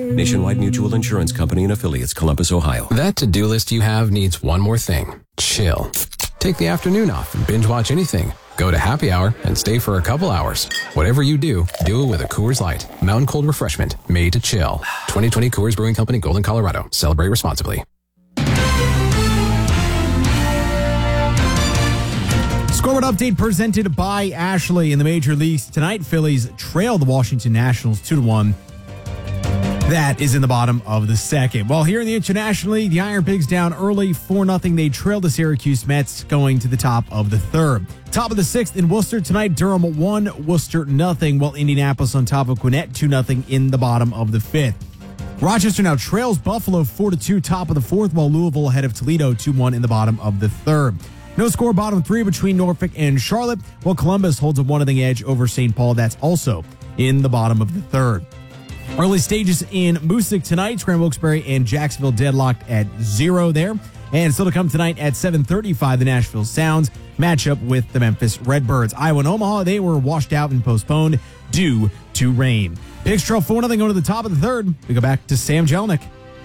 Nationwide Mutual Insurance Company and Affiliates, Columbus, Ohio. That to-do list you have needs one more thing. Chill. Take the afternoon off and binge watch anything. Go to happy hour and stay for a couple hours. Whatever you do it with a Coors Light. Mountain cold refreshment made to chill. 2020 Coors Brewing Company, Golden, Colorado. Celebrate responsibly. Scoreboard update presented by Ashley. In the major leagues tonight, Phillies trail the Washington Nationals 2-1. That is in the bottom of the second. Well, here in the International League, the Iron Pigs down early 4-0. They trail the Syracuse Mets going to the top of the third. Top of the sixth in Worcester tonight, Durham 1, Worcester 0, while Indianapolis on top of Gwinnett 2-0 in the bottom of the fifth. Rochester now trails Buffalo 4-2, top of the fourth, while Louisville ahead of Toledo 2-1 in the bottom of the third. No score bottom three between Norfolk and Charlotte, while Columbus holds a 1-0 edge over St. Paul. That's also in the bottom of the third. Early stages in Moosic tonight, Scranton Wilkes-Barre and Jacksonville deadlocked at 0 there. And still to come tonight at 7:35, the Nashville Sounds match up with the Memphis Redbirds. Iowa and Omaha, they were washed out and postponed due to rain. Pigs trail 4-0 going to the top of the third. We go back to Sam Jelnick.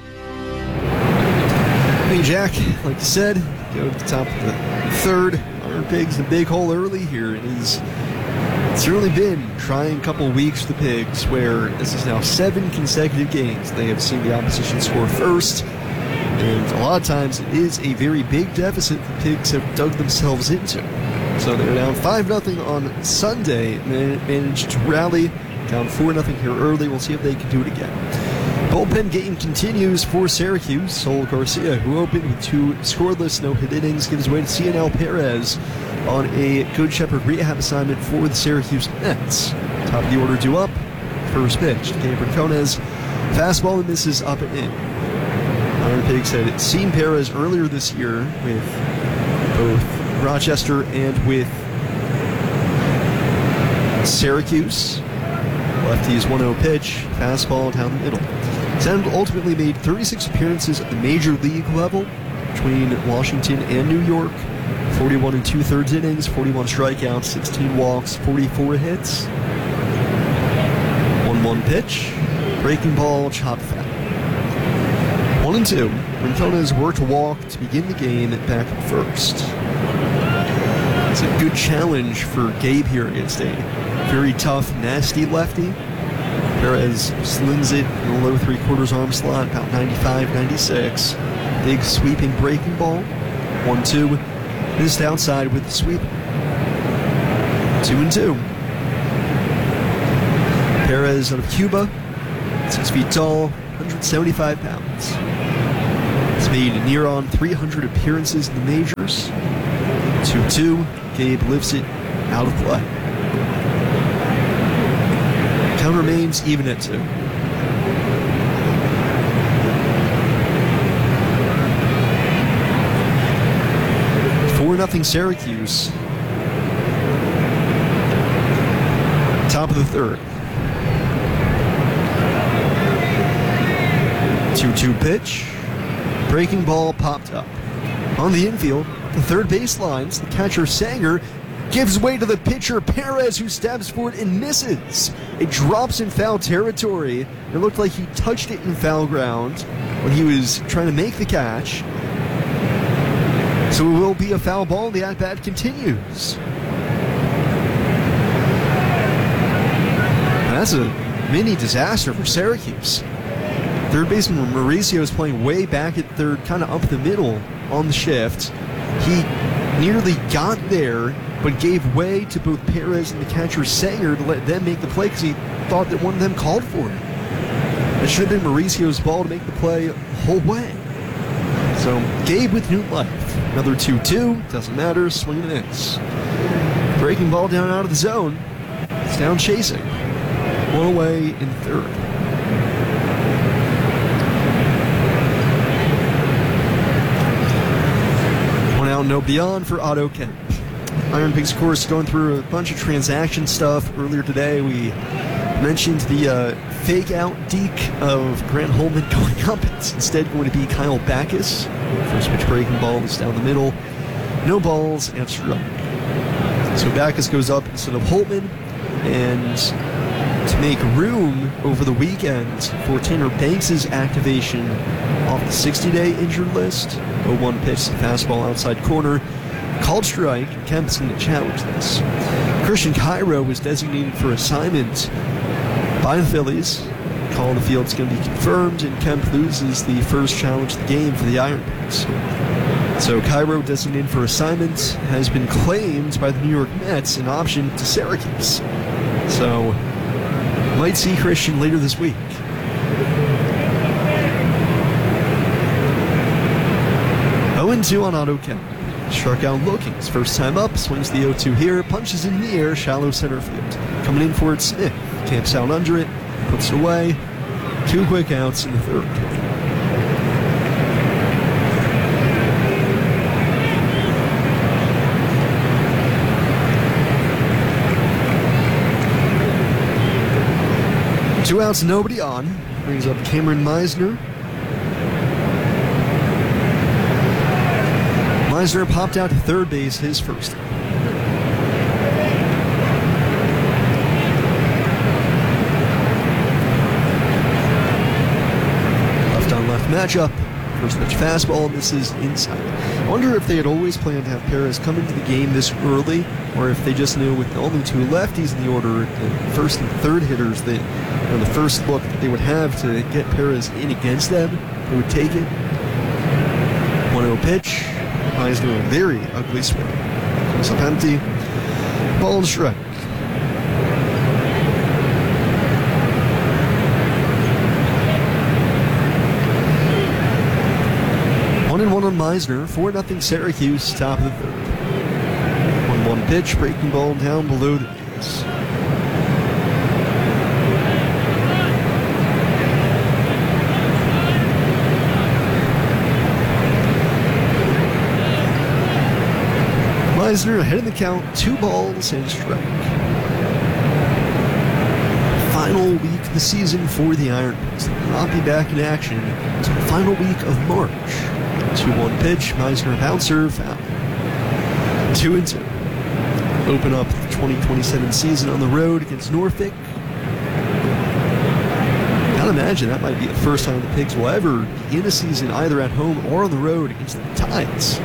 Hey, Jack, like you said, go to the top of the third. Iron Pigs, the big hole early here. It's really been trying couple weeks for the Pigs, where this is now 7 consecutive games they have seen the opposition score first. And a lot of times it is a very big deficit the Pigs have dug themselves into. So they're down 5-0 on Sunday, managed to rally, down 4-0 here early. We'll see if they can do it again. Bullpen game continues for Syracuse. Sol Garcia, who opened with 2 scoreless no-hit innings, gives way to Cionel Perez on a Good Shepherd rehab assignment for the Syracuse Mets. Top of the order due up. First pitch, Gabriel Conez. Fastball that misses up and in. Iron Pigs had seen Perez earlier this year with both Rochester and with Syracuse. Lefty's 1-0 pitch, fastball down the middle. Sound ultimately made 36 appearances at the major league level between Washington and New York. 41 2/3 innings, 41 strikeouts, 16 walks, 44 hits. 1-1 pitch, breaking ball, chop foul. 1-2. Rincones worked a walk to begin the game back at first. It's a good challenge for Gabe here against a very tough, nasty lefty. Perez slings it in the low three-quarters arm slot, about 95, 96. Big sweeping breaking ball. 1-2. Missed outside with the sweep. 2-2. Perez out of Cuba, 6 feet tall, 175 pounds. He's made near on 300 appearances in the majors. 2-2. Gabe lifts it out of play. Count remains even at 2. Nothing Syracuse. Top of the third. 2-2 pitch. Breaking ball popped up. On the infield, the third base lines, the catcher Sanger gives way to the pitcher Perez, who stabs for it and misses. It drops in foul territory. It looked like he touched it in foul ground when he was trying to make the catch. So it will be a foul ball, and the at-bat continues. That's a mini disaster for Syracuse. Third baseman Mauricio is playing way back at third, kind of up the middle on the shift. He nearly got there, but gave way to both Perez and the catcher Sanger to let them make the play because he thought that one of them called for it. It should have been Mauricio's ball to make the play the whole way. So Gabe with new life. Another 2-2, doesn't matter, swing and a miss. Breaking ball down out of the zone. It's down chasing. 1 away in third. One out, no beyond for Otto Kemp. Iron Pigs, of course, going through a bunch of transaction stuff. Earlier today, we mentioned the fake out deke of Grant Holman going up. It's instead going to be Kyle Backus. First pitch breaking ball is down the middle. No balls and struck. So Backus goes up instead of Holtman, and to make room over the weekend for Tanner Banks' activation off the 60-day injured list. 0-1 pitch, the fastball outside corner. Called strike. Kemp's going to challenge this. Christian Cairo was designated for assignment by the Phillies. Call on the field is going to be confirmed, and Kemp loses the first challenge of the game for the Iron Pigs. So Cairo, designated for assignment, has been claimed by the New York Mets, an option to Syracuse. So might see Christian later this week. Two on Otto Kemp. Struck out looking. His first time up, swings the 0-2 here, punches in the air, shallow center field. Coming in for it, Smith. Kemp's out under it, puts it away. 2 quick outs in the third. Two outs, nobody on. Brings up Cameron Meisner. Meisner popped out to third base, his first. Left on left matchup. First pitch fastball, and this is inside. I wonder if they had always planned to have Perez come into the game this early, or if they just knew with only 2 lefties in the order, the first and third hitters, that the first look that they would have to get Perez in against them, they would take it. 1-0 pitch. He's doing a very ugly swing. Comes up empty. Ball and strike. One and one on Meisner. 4-0 Syracuse, top of the third. 1-1 pitch, breaking ball down below the knees. Meisner ahead of the count, 2 balls and a strike. Final week of the season for the Iron Pigs. They will not be back in action until the final week of March. 2-1 pitch, Meisner bouncer, foul. 2-2. Open up the 2027 season on the road against Norfolk. Gotta imagine that might be the first time the Pigs will ever be in a season either at home or on the road against the Tides.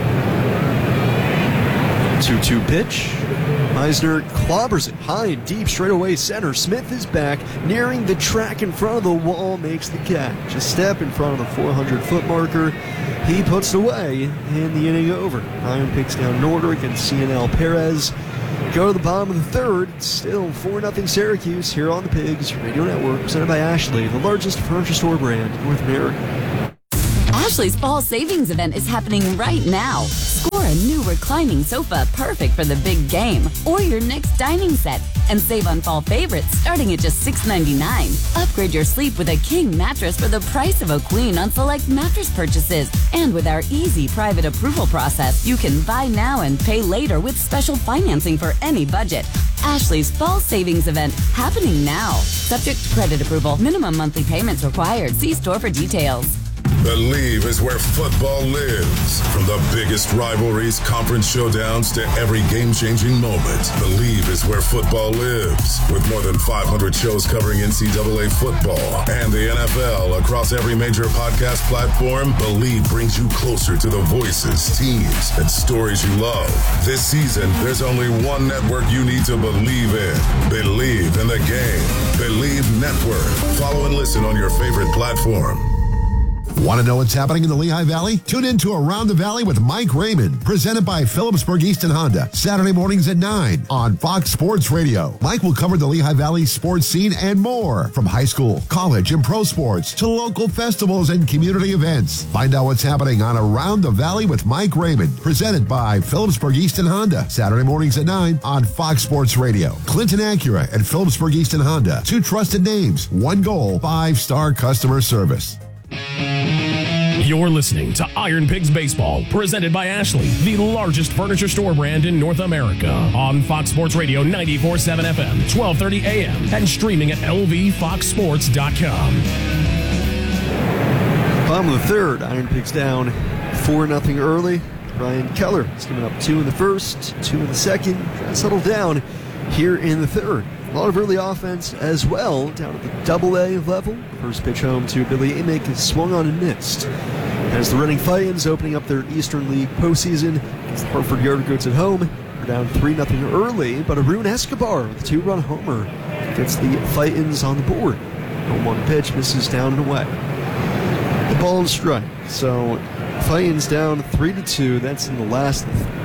2-2 pitch. Meisner clobbers it high and deep, straight away center. Smith is back, nearing the track in front of the wall, makes the catch. A step in front of the 400-foot marker. He puts it away, and the inning over. Iron Pigs down in order against CNL Perez. Go to the bottom of the third. Still 4-0 Syracuse here on the Pigs Radio Network, presented by Ashley, the largest furniture store brand in North America. Ashley's fall savings event is happening right now. Score a new reclining sofa perfect for the big game or your next dining set and save on fall favorites starting at just $6.99. Upgrade your sleep with a king mattress for the price of a queen on select mattress purchases. And with our easy private approval process, you can buy now and pay later with special financing for any budget. Ashley's fall savings event happening now. Subject to credit approval. Minimum monthly payments required. See store for details. Believe is where football lives. From the biggest rivalries, conference showdowns, to every game-changing moment, Believe is where football lives. With more than 500 shows covering NCAA football and the NFL across every major podcast platform, Believe brings you closer to the voices, teams, and stories you love. This season, there's only one network you need to believe in. Believe in the game. Believe Network. Follow and listen on your favorite platform. Want to know what's happening in the Lehigh Valley? Tune in to Around the Valley with Mike Raymond, presented by Phillipsburg Easton Honda, Saturday mornings at 9 on Fox Sports Radio. Mike will cover the Lehigh Valley sports scene and more, from high school, college, and pro sports to local festivals and community events. Find out what's happening on Around the Valley with Mike Raymond, presented by Phillipsburg Easton Honda, Saturday mornings at 9 on Fox Sports Radio. Clinton Acura and Phillipsburg Easton Honda, 2 trusted names, 1 goal, 5-star customer service. You're listening to Iron Pigs Baseball, presented by Ashley, the largest furniture store brand in North America, on Fox Sports Radio 94.7 FM, 1230 AM, and streaming at lvfoxsports.com. Bottom of the third, Iron Pigs down 4-0 early. Ryan Keller is giving up 2 in the first, 2 in the second, trying to settle down here in the third. A lot of early offense as well, down at the Double-A level. First pitch home to Billy Amick is swung on and missed. As the Reading Fightins opening up their Eastern League postseason against the Hartford Yard Goats at home. They're down 3-0 early, but Arun Escobar with a 2-run homer gets the Fightins on the board. 0-1 pitch misses down and away. The ball and strike. So Fightins down 3-2. That's in the last of the third.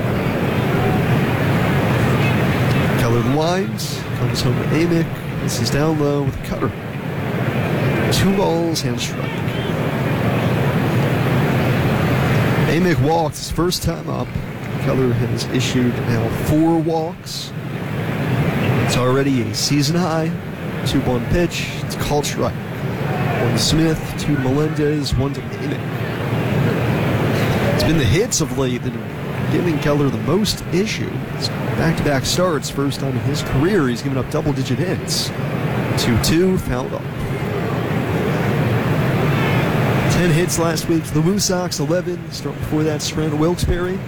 Keller lines, comes home to Amick. This is down low with a cutter. 2 balls and strike. Amick walked his first time up. Keller has issued now 4 walks. It's already a season high. 2-1 pitch. It's called strike. 1 to Smith, 2 to Melendez, 1 to Amick. It's been the hits of late that have giving Keller the most issue. It's back-to-back starts, first time in his career he's given up double-digit hits. 2-2, fouled off. 10 hits last week for the Woo Sox, 11. Start before that, Serena Wilkes-Barre.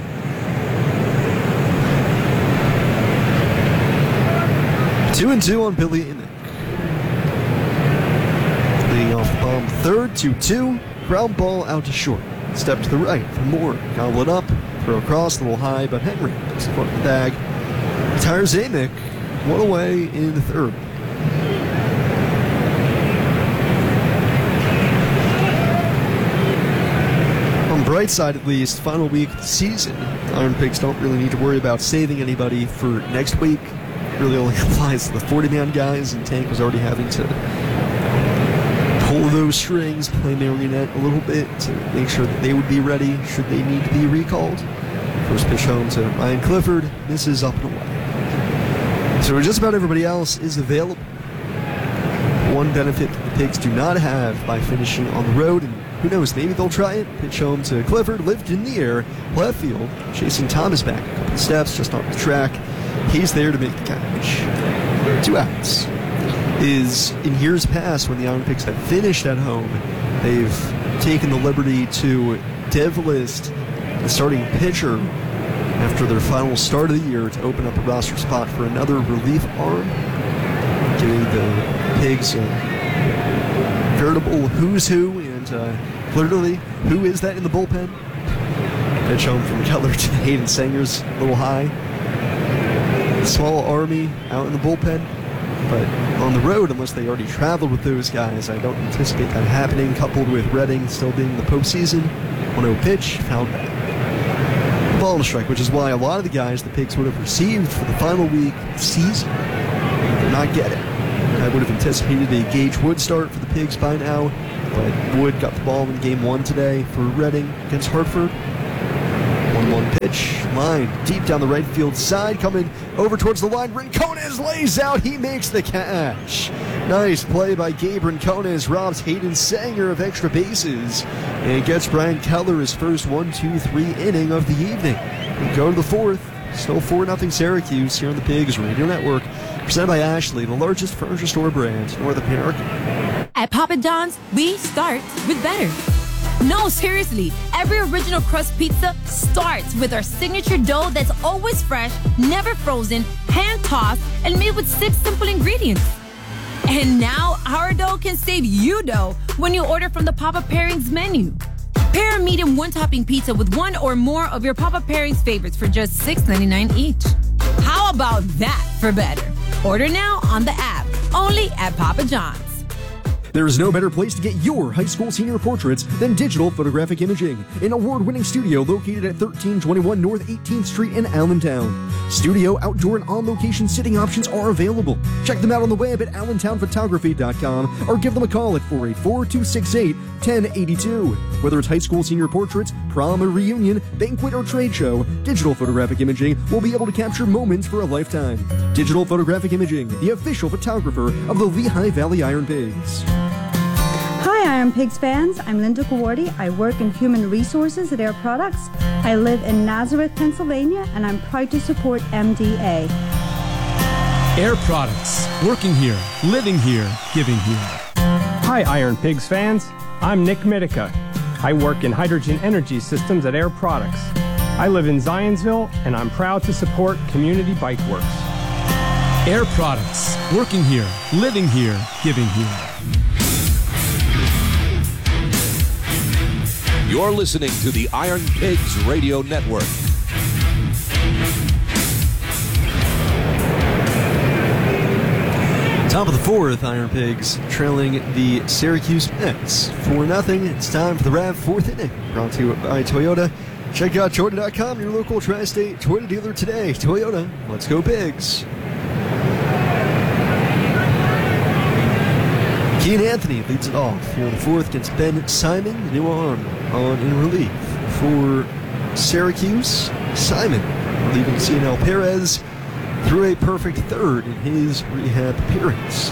Two and 2 on Billy Amick. Leading off the bottom third, 2-2. Ground ball out to short. Step to the right for Moore. Gobble it up. Throw across, a little high, but Henry takes the front of the bag. Retires Amick. 1 away in the third. On the bright side, at least, final week of the season, Iron Pigs don't really need to worry about saving anybody for next week. It really only applies to the 40-man guys, and Tank was already having to pull those strings, play marionette a little bit to make sure that they would be ready should they need to be recalled. First pitch home to Ryan Clifford, misses up and away. So just about everybody else is available. One benefit that the Pigs do not have by finishing on the road, and who knows, maybe they'll try it. Pitch home to Clifford, lifted in the air, left field, chasing Thomas back a couple of steps, just off the track. He's there to make the catch. 2 outs. Is in years past when the Iron Pigs have finished at home, they've taken the liberty to dev-list the starting pitcher after their final start of the year to open up a roster spot for another relief arm, giving the Pigs a veritable who's who, and literally, who is that in the bullpen? Pitch home from Keller to Hayden Sanger's a little high. Small army out in the bullpen. But on the road, unless they already traveled with those guys, I don't anticipate that happening, coupled with Reading still being in the postseason. 1-0 pitch, fouled back. Ball and strike, which is why a lot of the guys the Pigs would have received for the final week of the season did not get it. I would have anticipated a Gage Wood start for the Pigs by now, but Wood got the ball in Game 1 today for Reading against Hartford. 1-1 pitch, line deep down the right field side, coming over towards the line. Rincones lays out, he makes the catch. Nice play by Gabe Rincones, robs Hayden Sanger of extra bases, and gets Brian Keller his first 1-2-3 inning of the evening. We go to the fourth, still 4-0 Syracuse here on the Pigs Radio Network, presented by Ashley, the largest furniture store brand in North America. At Papa John's, we start with better. No, seriously, every original crust pizza starts with our signature dough that's always fresh, never frozen, hand-tossed, and made with 6 simple ingredients. And now, our dough can save you dough when you order from the Papa Pairings menu. Pair a medium 1-topping pizza with 1 or more of your Papa Pairings favorites for just $6.99 each. How about that for better? Order now on the app, only at Papa John's. There is no better place to get your high school senior portraits than Digital Photographic Imaging, an award-winning studio located at 1321 North 18th Street in Allentown. Studio, outdoor, and on-location sitting options are available. Check them out on the web at allentownphotography.com or give them a call at 484-268-1082. Whether it's high school senior portraits, prom or reunion, banquet or trade show, Digital Photographic Imaging will be able to capture moments for a lifetime. Digital Photographic Imaging, the official photographer of the Lehigh Valley Iron Pigs. Hi, Iron Pigs fans. I'm Linda Kawardi. I work in human resources at Air Products. I live in Nazareth, Pennsylvania, and I'm proud to support MDA. Air Products. Working here, living here, giving here. Hi, Iron Pigs fans. I'm Nick Mitica. I work in hydrogen energy systems at Air Products. I live in Zionsville, and I'm proud to support Community Bike Works. Air Products. Working here, living here, giving here. You're listening to the Iron Pigs Radio Network. Top of the fourth, Iron Pigs trailing the Syracuse Mets 4-0. It's time for the RAV fourth inning. Brought to you by Toyota. Check out Toyota.com, your local tri-state Toyota dealer today. Toyota, let's go Pigs. Keane Anthony leads it off here in the fourth against Ben Simon, the new arm on in relief for Syracuse. Simon relieving Cionel Perez threw a perfect third in his rehab appearance.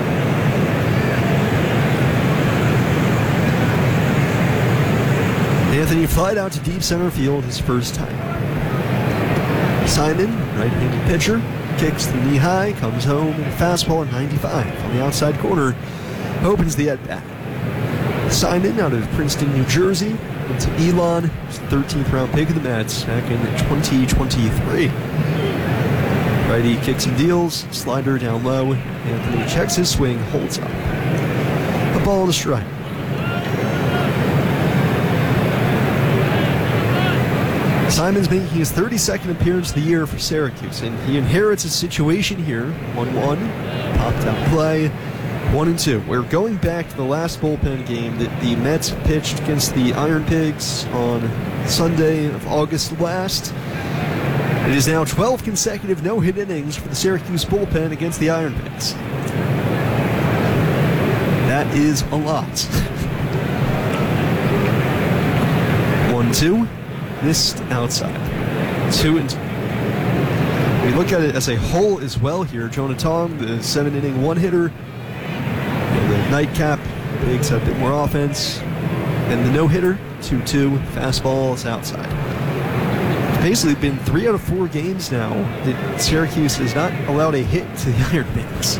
Anthony flied out to deep center field his first time. Simon, right-handed pitcher, kicks the knee high, comes home, and a fastball at 95 on the outside corner opens the at-bat. Simon out of Princeton, New Jersey, went to Elon, 13th round pick of the Mets back in 2023. Righty kicks and deals, slider down low. Anthony checks his swing, holds up. A ball and a strike. Simon's making his 32nd appearance of the year for Syracuse, and he inherits a situation here. 1-1, popped out play, 1-2. We're going back to the last bullpen game that the Mets pitched against the Iron Pigs on Sunday of August last. It is now 12 consecutive no-hit innings for the Syracuse bullpen against the Iron Pigs. That is a lot. 1-2, missed outside. 2-2. We look at it as a whole as well here. Jonah Tong, the 7-inning one-hitter. The nightcap, Pigs have a bit more offense. And the no-hitter, 2-2, fastball is outside. Basically been 3 out of 4 games now that Syracuse has not allowed a hit to the Iron Pigs.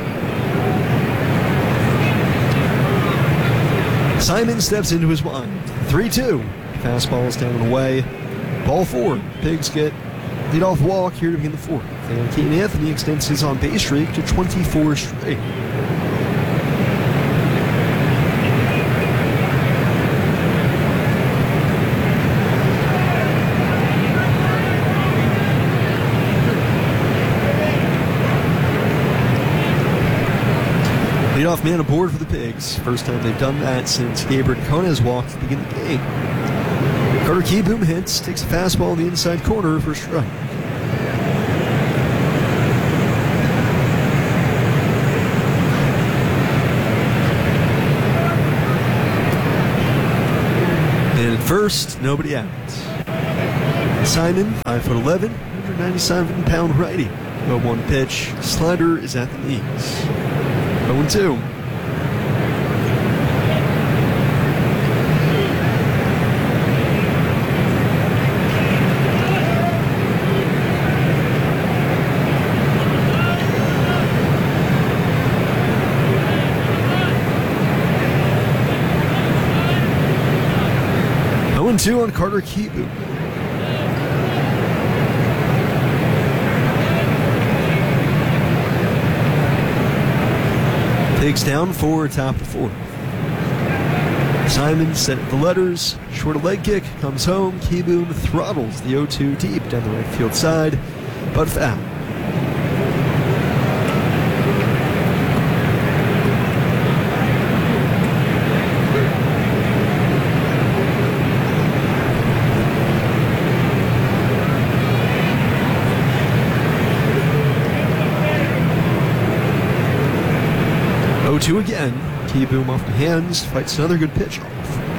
Simon steps into his wind. 3-2. Fastball is down and away. Ball 4. Pigs get leadoff walk here to begin the fourth. And Keane Anthony extends his on-base streak to 24 straight. Leadoff man aboard for the Pigs. First time they've done that since Gabriel Conez walked to begin the game. Carter Kieboom hits, takes a fastball in the inside corner for a strike. And at first, nobody out. Simon, 5'11", 197-pound righty. 0-1 pitch. Slider is at the knees. 0-2. On Carter Kieboom. Pigs down 4, top of 4. Simon set the letters, short a leg kick, comes home. Kieboom throttles the 0-2 deep down the right field side, but foul. Two again. Kieboom off the hands, fights another good pitch off.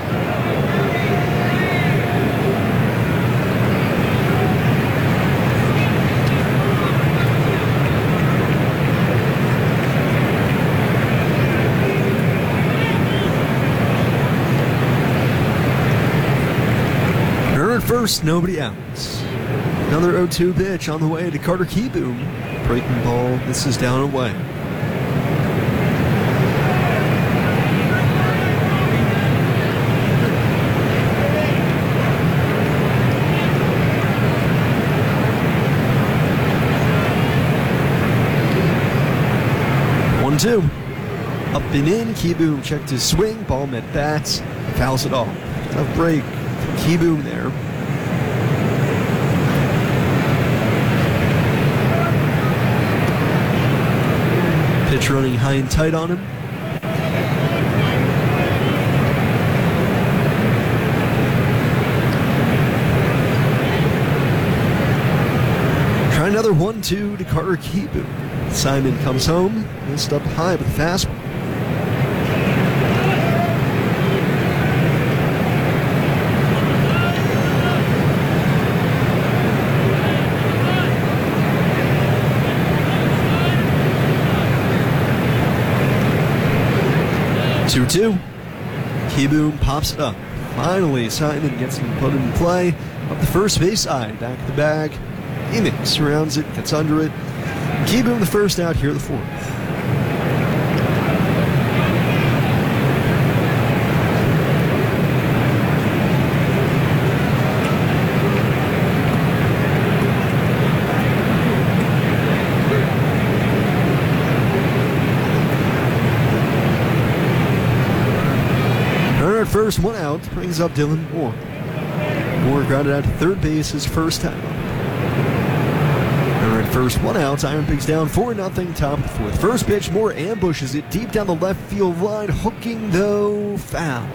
Runner at first, nobody out. Another 0-2 pitch on the way to Carter Kieboom. Breaking ball, this is down and away. 2-2. Up and in, Kieboom checked his swing, ball met bats, fouls it off. Tough break from Kieboom there. Pitch running high and tight on him. Try another 1-2 to Carter Kieboom. Simon comes home, missed up high with a fastball. Two. Kieboom pops it up. Finally, Simon gets him put in play up the first base side, back of the bag. Emick surrounds it, gets under it. Kieboom the first out here, the 4th. First, 1 out, brings up Dylan Moore. Moore grounded out to third base his first time up. Alright, first 1 out, Iron Pigs down 4-0, top of the 4th. First pitch, Moore ambushes it deep down the left field line, hooking though, foul.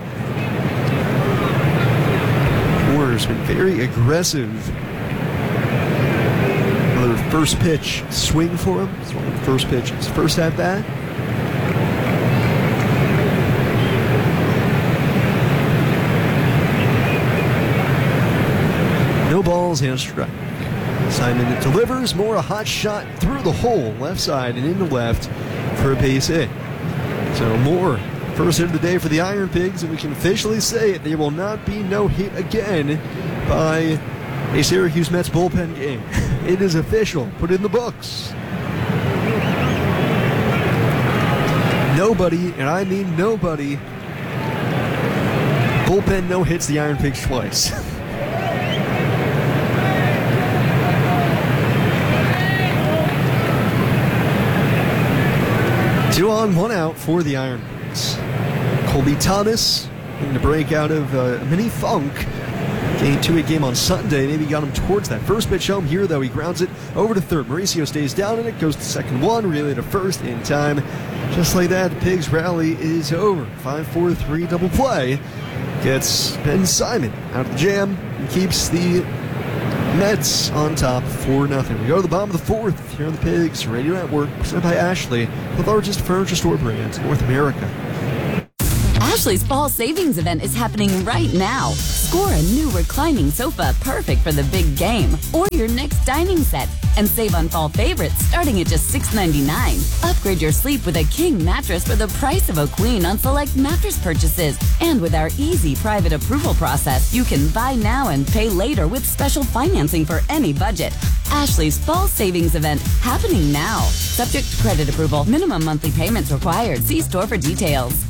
Moore's been very aggressive. Another first pitch swing for him. It's one of the first pitches. First at bat. No balls and a strike. Simon delivers. Moore a hot shot through the hole, left side and into left for a base hit. So Moore, first hit of the day for the Iron Pigs, and we can officially say it. There will not be no hit again by a Syracuse Mets bullpen game. It is official. Put it in the books. Nobody, and I mean nobody, bullpen no hits the Iron Pigs twice. 2 on, 1 out for the Iron Pigs. Colby Thomas looking to break out of a mini funk. Getting to a game on Sunday, maybe got him towards that first pitch home here, though. He grounds it over to third. Mauricio stays down and it goes to second 1, relay to first in time. Just like that, the Pigs rally is over. 5-4-3 double play gets Ben Simon out of the jam and keeps the Mets on top 4-0. We go to the bottom of the 4th here on the Pigs Radio Network, presented by Ashley, the largest furniture store brand in North America. Ashley's fall savings event is happening right now. Score a new reclining sofa perfect for the big game or your next dining set and save on fall favorites starting at just $6.99. Upgrade your sleep with a king mattress for the price of a queen on select mattress purchases. And with our easy private approval process, you can buy now and pay later with special financing for any budget. Ashley's fall savings event happening now. Subject to credit approval. Minimum monthly payments required. See store for details.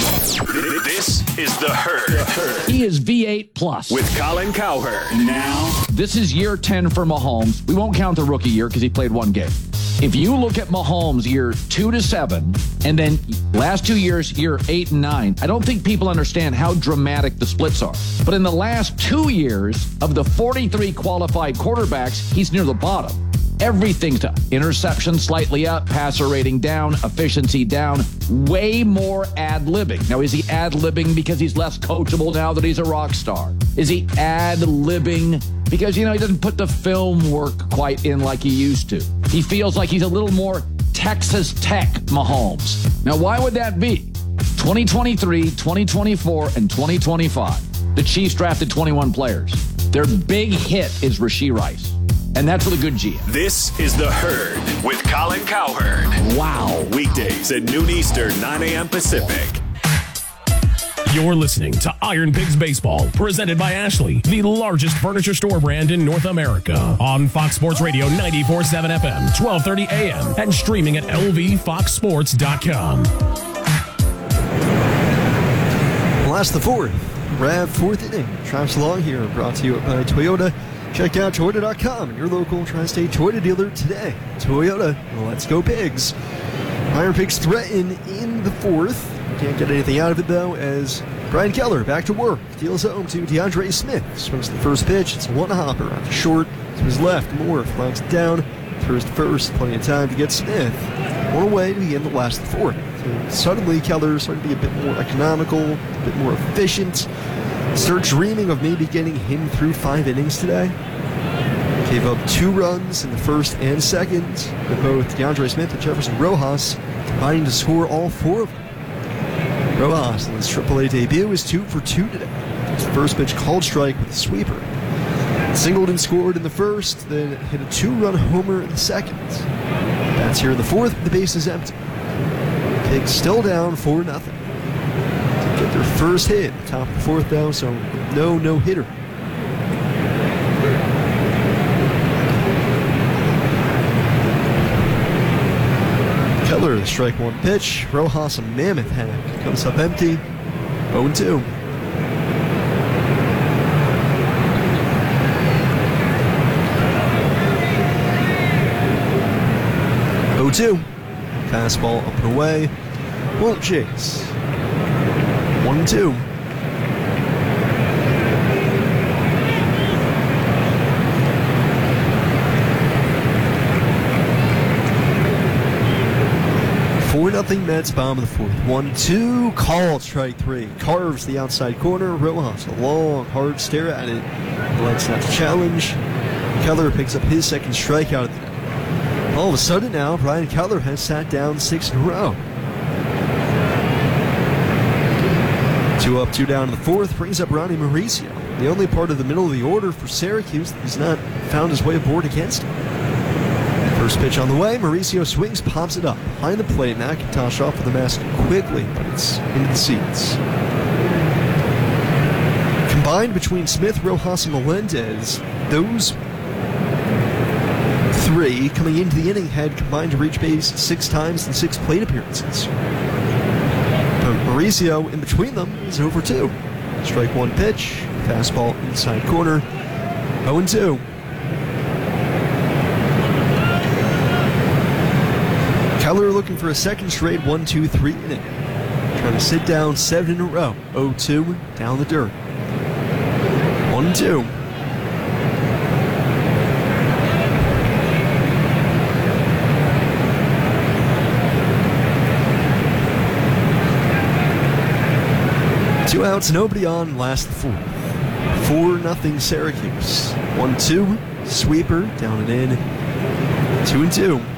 This is The Herd. He is V8 plus. With Colin Cowherd. Now, this is year 10 for Mahomes. We won't count the rookie year because he played 1 game. If you look at Mahomes year 2 to 7, and then last 2 years, year 8 and 9, I don't think people understand how dramatic the splits are. But in the last 2 years, of the 43 qualified quarterbacks, he's near the bottom. Everything's up. Interception slightly up, passer rating down, efficiency down, way more ad-libbing. Now, is he ad-libbing because he's less coachable now that he's a rock star? Is he ad-libbing because, he doesn't put the film work quite in like he used to? He feels like he's a little more Texas Tech Mahomes. Now, why would that be? 2023, 2024, and 2025. The Chiefs drafted 21 players. Their big hit is Rashee Rice. And that's with a good G. This is The Herd with Colin Cowherd. Wow. Weekdays at noon Eastern, 9 a.m. Pacific. You're listening to Iron Pigs Baseball, presented by Ashley, the largest furniture store brand in North America. On Fox Sports Radio 94.7 FM, 12:30 a.m. and streaming at lvfoxsports.com. Last the 4th. Rav 4th inning. Traps along here, brought to you by Toyota. Check out Toyota.com, your local tri-state Toyota dealer today. Toyota, let's go Pigs. Iron Pigs threaten in the fourth. Can't get anything out of it, though, as Brian Keller back to work. Deals home to DeAndre Smith. Swings the first pitch. It's one hopper out to short. To his left, Moore flags it down. Throws to first. Plenty of time to get Smith one away to begin the last of the fourth. So suddenly, Keller started to be a bit more economical, a bit more efficient. Start dreaming of maybe getting him through 5 innings today. Gave up 2 runs in the first and second, with both DeAndre Smith and Jefferson Rojas combining to score all 4 of them. Rojas, in his AAA debut, is 2 for 2 today. His first pitch called strike with a sweeper. Singled and scored in the first, then hit a 2-run homer in the second. That's here in the fourth, the base is empty. Pigs still down 4-0. Get their first hit, top of the fourth though, so no hitter. Keller, the strike 1 pitch. Rojas, a mammoth hack, comes up empty. 0-2. Fastball up and away. Won't chase. 1-2. Nothing Mets, bottom of the fourth. 1-2, called strike 3. Carves the outside corner. Rojas, a long, hard stare at it. Elects not to challenge. Keller picks up his second strikeout of the day. All of a sudden now, Brian Keller has sat down 6 in a row. 2 up, 2 down in the fourth brings up Ronnie Mauricio, the only part of the middle of the order for Syracuse that has not found his way aboard against him. First pitch on the way, Mauricio swings, pops it up. Behind the plate, McIntosh off with the mask quickly, but it's into the seats. Combined between Smith, Rojas, and Melendez, those 3 coming into the inning had combined to reach base 6 times in 6 plate appearances. But Mauricio, in between them, is 0 for 2. Strike 1 pitch, fastball inside corner, 0-2. Keller looking for a second straight 1-2-3 inning. Trying to sit down 7 in a row. 0-2 down the dirt. 1-2. Two outs, nobody on, last the fourth. 4-0 Syracuse. 1-2, sweeper, down and in. 2-2.